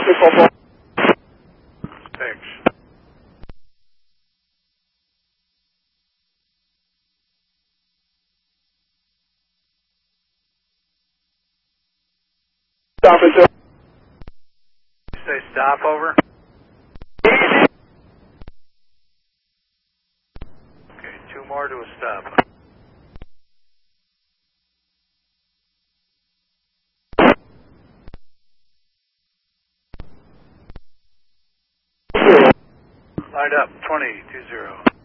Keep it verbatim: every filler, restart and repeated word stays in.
Thanks. Stop until. Say stop over. Okay, two more to a stop. Lined up, twenty, two zero.